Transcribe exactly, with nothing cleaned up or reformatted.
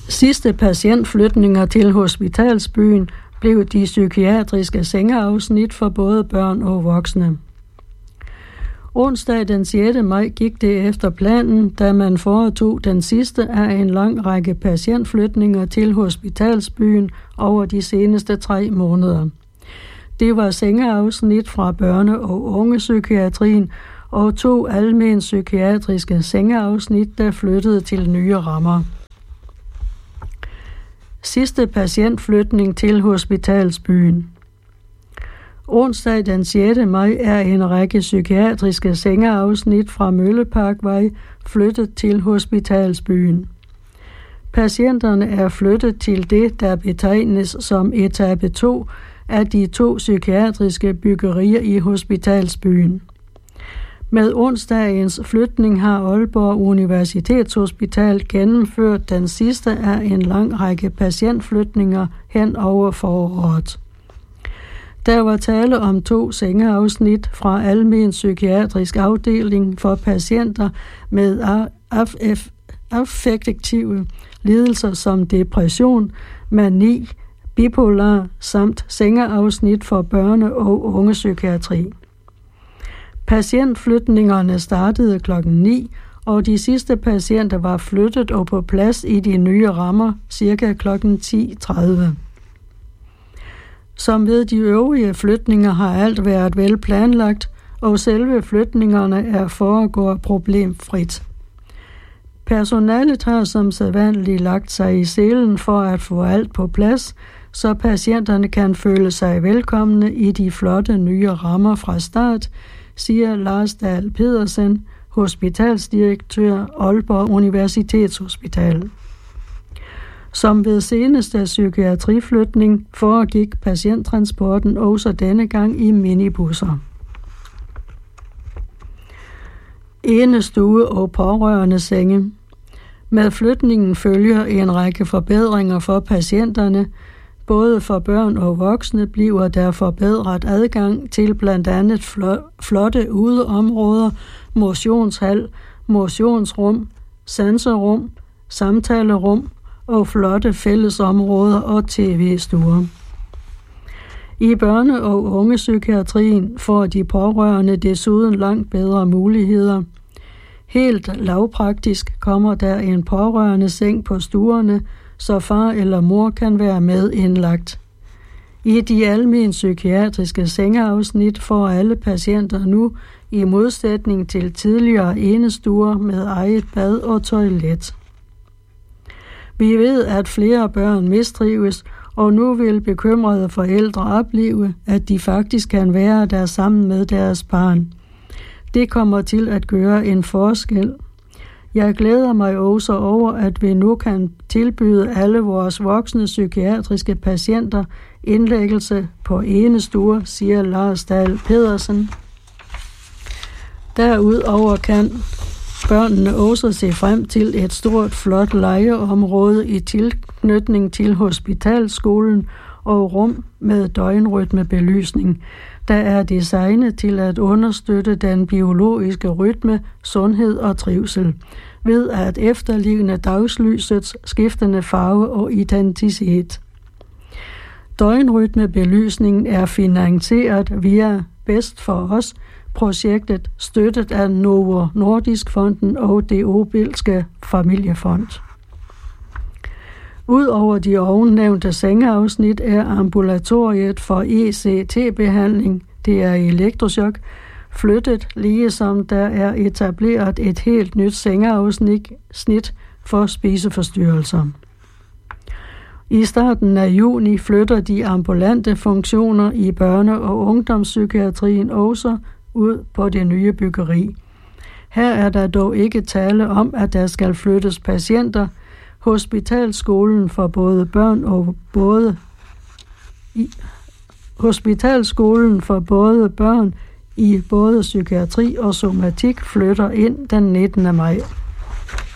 Sidste patientflytninger til hospitalsbyen blev de psykiatriske sengeafsnit for både børn og voksne. Onsdag den sjette maj gik det efter planen, da man foretog den sidste af en lang række patientflytninger til hospitalsbyen over de seneste tre måneder. Det var sengeafsnit fra børne- og ungepsykiatrien og to almen psykiatriske sengeafsnit, der flyttede til nye rammer. Sidste patientflytning til hospitalsbyen. Onsdag den sjette maj er en række psykiatriske sengeafsnit fra Mølleparkvej flyttet til hospitalsbyen. Patienterne er flyttet til det, der betegnes som etape to af de to psykiatriske byggerier i hospitalsbyen. Med onsdagens flytning har Aalborg Universitetshospital gennemført den sidste af en lang række patientflytninger hen over foråret. Der var tale om to sengeafsnit fra almen psykiatrisk afdeling for patienter med affektive lidelser som depression, mani, bipolar samt sengeafsnit for børne- og ungepsykiatri. Patientflytningerne startede klokken ni, og de sidste patienter var flyttet og på plads i de nye rammer ca. klokken ti tredive. Som ved de øvrige flytninger har alt været vel planlagt, og selve flytningerne er foregår problemfrit. Personalet har som sædvanligt lagt sig i selen for at få alt på plads, så patienterne kan føle sig velkomne i de flotte nye rammer fra start, siger Lars Dahl Pedersen, hospitalsdirektør Aalborg Universitetshospital. Som ved seneste psykiatriflytning foregik patienttransporten også denne gang i minibusser. Enestue og pårørende senge. Med flytningen følger en række forbedringer for patienterne. Både for børn og voksne bliver der forbedret adgang til blandt andet flotte udeområder, motionshal, motionsrum, sanserum, samtalerum og flotte fællesområder og tv-stuer. I børne- og ungepsykiatrien får de pårørende desuden langt bedre muligheder. Helt lavpraktisk kommer der en pårørende seng på stuerne, så far eller mor kan være med indlagt. I de almen psykiatriske sengeafsnit får alle patienter nu, i modsætning til tidligere enestuer med eget bad og toilet. Vi ved, at flere børn mistrives, og nu vil bekymrede forældre opleve, at de faktisk kan være der sammen med deres barn. Det kommer til at gøre en forskel. Jeg glæder mig også over, at vi nu kan tilbyde alle vores voksne psykiatriske patienter indlæggelse på enestuer, siger Lars Dahl Pedersen. Derudover kan børnene også se frem til et stort, flot legeområde i tilknytning til hospitalsskolen og rum med døgnrytmebelysning, der er designet til at understøtte den biologiske rytme, sundhed og trivsel, ved at efterligne dagslysets skiftende farve og identitet. Døgnrytmebelysningen er finansieret via Bedst for os, projektet støttet af Novo Nordisk Fonden og Det Obelske Familiefond. Udover de ovennævnte sengeafsnit er ambulatoriet for E C T-behandling, det er elektrochok, flyttet, ligesom der er etableret et helt nyt sengeafsnit for spiseforstyrrelser. I starten af juni flytter de ambulante funktioner i børne- og ungdomspsykiatrien også ud på det nye byggeri. Her er der dog ikke tale om, at der skal flyttes patienter. Hospitalsskolen for både børn og både i, Hospitalsskolen for både børn i både psykiatri og somatik flytter ind den nittende maj.